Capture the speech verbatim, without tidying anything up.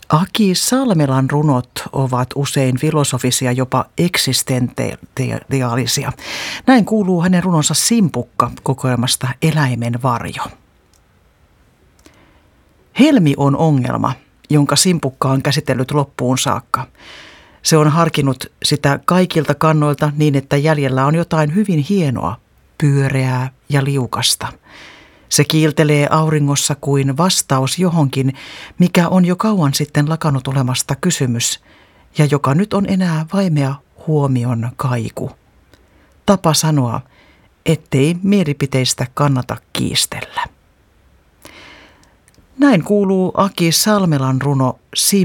Aki Salmelan runot ovat usein filosofisia, jopa eksistentiaalisia. Näin kuuluu hänen runonsa Simpukka kokoelmasta Eläimen varjo. Helmi on ongelma, jonka Simpukka on käsitellyt loppuun saakka. Se on harkinnut sitä kaikilta kannoilta niin, että jäljellä on jotain hyvin hienoa, pyöreää ja liukasta. Se kiiltelee auringossa kuin vastaus johonkin, mikä on jo kauan sitten lakannut olemasta kysymys ja joka nyt on enää vaimea huomion kaiku. Tapa sanoa, ettei mielipiteistä kannata kiistellä. Näin kuuluu Aki Salmelan runo Simpukka.